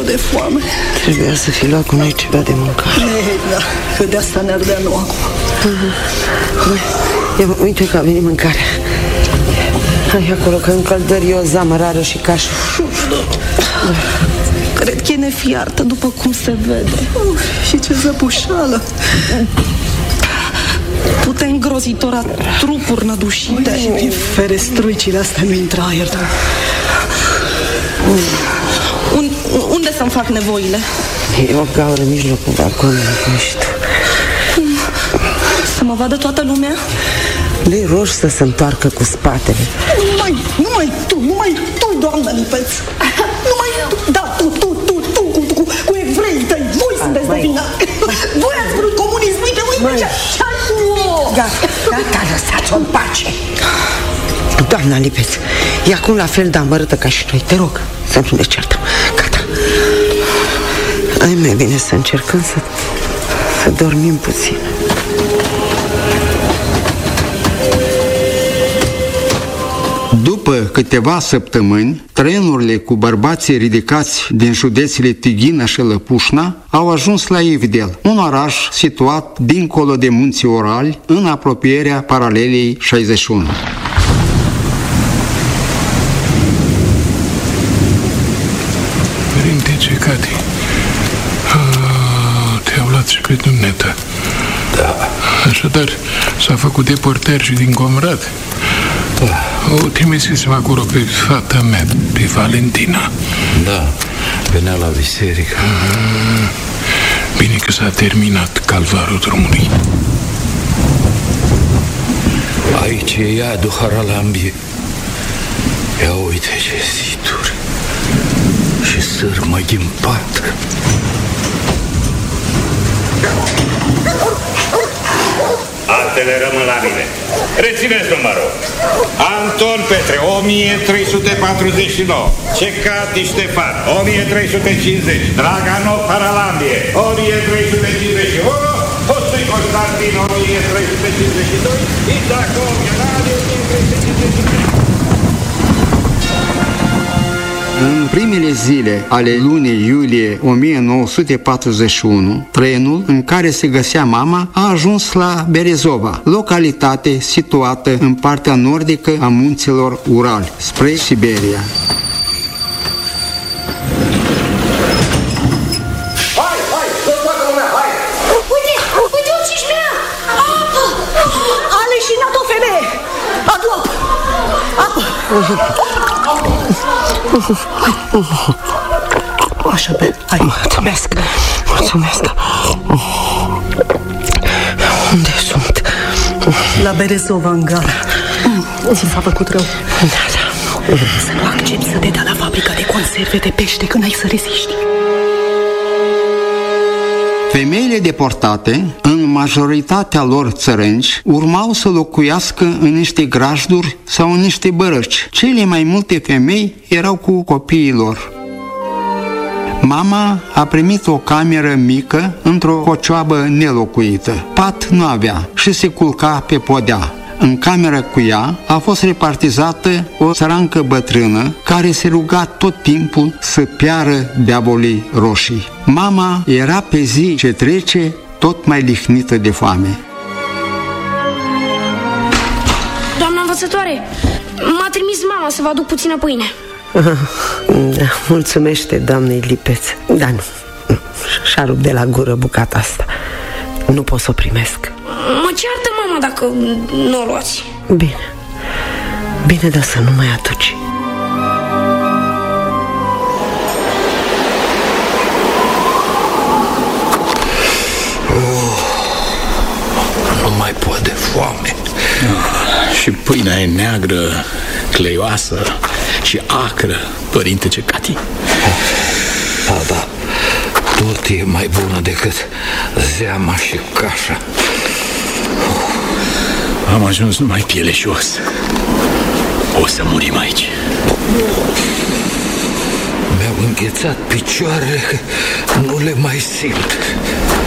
de foame. Trebuia să fi luat cu noi ceva de mâncare. Da, că de asta ne ardea nou acum. Uite că a venit mâncarea. Hai acolo, că încăldări o zamă rară și cașul. Cred că e nefiartă, după cum se vede. Și ce zăpușală. Pute îngrozitora, trupuri nădușite. Și prin ferestruicile astea nu intră aer. Unde să-mi fac nevoile? E o gaură în mijlocul balconului, cum ești tu. Să mă vadă toată lumea? Le rogi să se întoarcă cu spatele. Numai tu, doamnă Lipeț. Numai tu, da, tu, cu evreii tăi. Voi sunteți de vină. Voi ați vrut comunism. Uite ce-ai cu o... Gata, lăsați-o în pace. Doamna Lipeț, e acum la fel de amărâtă ca și noi. Te rog să nu ne certăm. Gata. Ai mai bine să încercăm să dormim puțin. După câteva săptămâni, trenurile cu bărbații ridicați din județele Tighină și Lăpușna au ajuns la Ividel, un oraș situat dincolo de munții Orali, în apropierea paralelei 61. Părinte Cecati, te-au luat secretul netă. Da. Așadar, s-a făcut deportări și din Comrat. O trimisesem acolo pe fata mea, pe Valentina. Da, venea la biserică. Bine că s-a terminat calvarul drumului. Aici e iadul Haralambie. Ia uite ce ziduri și sârmă ghimpată. Altele rămân la mine. Rețineți numărul: Anton Petre, 1349. Cecati Ștefan, 1350. Draganov Haralambie, 1351. Hostui Constantin, 1352. Isacov Ghenadiu, 1353. În primele zile ale lunii iulie 1941, trenul în care se găsea mama a ajuns la Berezova, localitate situată în partea nordică a munților Urali, spre Siberia. Uite o cișmea! Apă! Ale și n-a-o femeie! Adu apă! Așa, Ben, hai. Mulțumesc. Unde sunt? La Berezova, în gara. Ți s-a făcut rău? Da. Să nu accepti să te dea la fabrica de conserve de pește când ai să reziști. Femeile deportate, în majoritatea lor țărânci, urmau să locuiască în niște grajduri sau în niște bărăci. Cele mai multe femei erau cu copiii lor. Mama a primit o cameră mică într-o cocioabă nelocuită. Pat nu avea și se culca pe podea. În cameră cu ea a fost repartizată o țărancă bătrână care se ruga tot timpul să piară diavolii roșii. Mama era pe zi ce trece tot mai lihnită de foame. Doamna învățătoare, m-a trimis mama să vă aduc puțină pâine. Mulțumește doamnei Lipeț. Dar nu, și-a rupt de la gură bucata asta. Nu pot să o primesc. Mă ceartă mama dacă nu o luați. Bine, dar să nu mai aduci. Nu mai pot de foame. Și pâinea e neagră, cleioasă și acră, părinte Cecati. Da, tot e mai bună decât zeama și cașa. Am ajuns numai piele și os. O să murim aici. Mi-au înghețat picioarele, că nu le mai simt.